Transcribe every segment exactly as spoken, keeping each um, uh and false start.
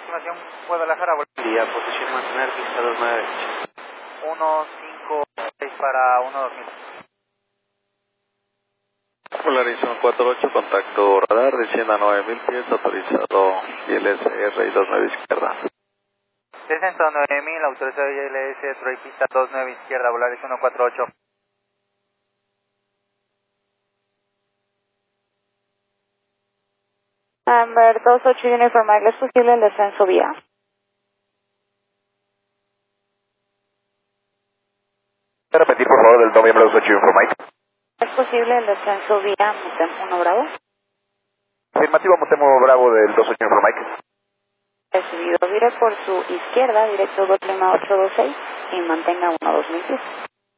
aproximación Guadalajara. Buen día, posición mantener, pista dos nueve. uno cinco seis para uno dos mil. Polaris uno cuatro ocho, contacto radar, descienda a nueve mil pies, autorizado I L S R y dos nueve izquierda. Descenso a nueve mil, autorizado I L S, Troy pista dos nueve izquierda, Polaris uno cuatro ocho. Amber dos ocho Uniform Mike, ¿es posible el descenso vía? ¿Puede repetir por favor del November dos ocho Uniform Mike? ¿Es posible el descenso vía Mutem uno Bravo? Afirmativo, Mutemo Bravo del dos ocho Uniform Mike. Recibido, vire por su izquierda, directo dos Lima ocho dos seis y mantenga uno dos mil pies.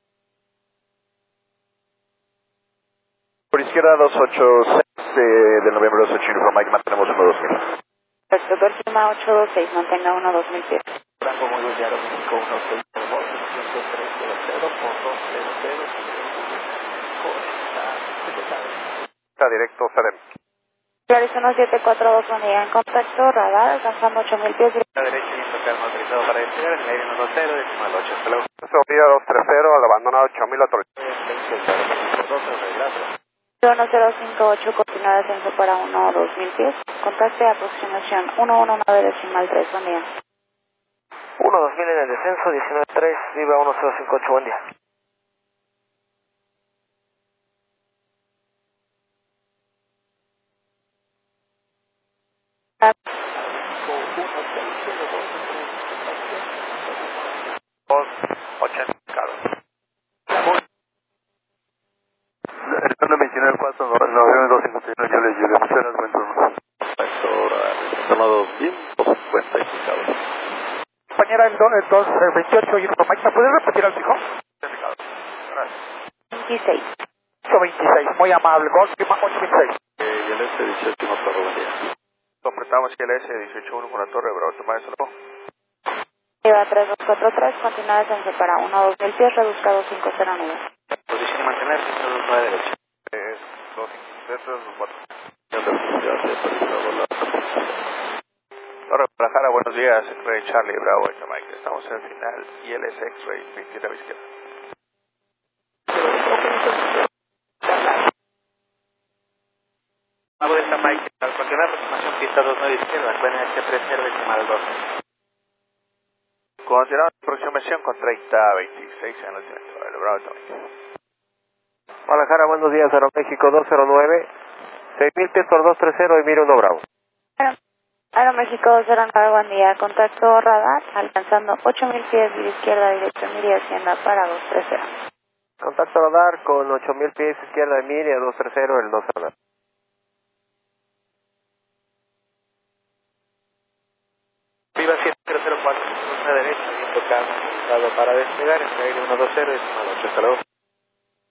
Por izquierda dos ocho seis eh, del November dos ocho Uniform Mike, mantenemos uno dos mil. Perfecto, dos Lima ocho dos seis, mantenga uno dos mil pies. Franco muy bien, México uno seis por dos, ciento tres cero cero por dos cero cero. Está directo, Salem. Polaris uno siete cuatro dos, unidad en contacto, radar, alcanzando ocho mil pies. A la derecha y tocar no autorizado para despegar, en el aire uno dos cero, decimal ocho. Hasta luego. Sofía dos tres cero, al abandonar ocho mil autorizado. uno cero cinco ocho, continúa descenso para uno dos mil pies. Contacte aproximación uno uno nueve decimal tres, buen día. uno dos mil en el descenso, diecinueve tres, viva uno cero cinco ocho, buen día. dos ochenta, Carlos. El turno veintinueve cuatro, nueve dos cincuenta y uno, yo les llegué. Muchas gracias, buen turno. Contacto radar, descenso dos mil cincuenta y cinco. Compañera, el dos veintiocho Uniform Mike, ¿me puedes repetir al fijo? veintiséis. ocho veintiséis, muy amable, Golf Lima ocho veintiséis. Eh, I L S dieciocho, no torre, buen día. Completamos I L S dieciocho uno con la torre, Bravo, toma eso. Lleva tres dos cuatro tres, continúa descenso para uno dos mil pies, reduzca dos cinco cero nueve. Posición y mantener, pista dos nueve derecha. Es dos tres dos cuatro. Torre Guadalajara, buenos días, Ray Charlie, Bravo, Echo Mike. Estamos en el final, I L S X-Ray, veintinueve izquierda. Bravo Delta Mike, al continuar aproximación pista dos nueve izquierda, N H tres cero decimal dos. Continuamos aproximación con treinta veintiséis en el centro, el Bravo Delta Mike. Guadalajara, buenos días, Aeroméxico dos cero nueve, seis mil pies por dos tres cero y mira uno Bravo. Aeroméxico dos cero nueve, buen día, contacto radar, alcanzando ocho mil pies de izquierda, dirección Miri Hacienda para dos tres cero. Contacto radar con ocho mil pies izquierda de Miri a dos tres cero, el dos cero. Viva siete cero cero cuatro, una derecha, viendo carro, para despegar, en el aire uno dos cero, decimal ocho, hasta luego.